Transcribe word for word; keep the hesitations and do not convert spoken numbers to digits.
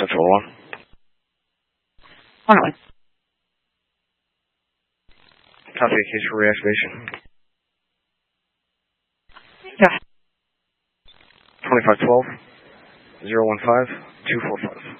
Central one. Alright. Copy a case for reactivation. Yeah. twenty-five twelve, zero one five, two four five.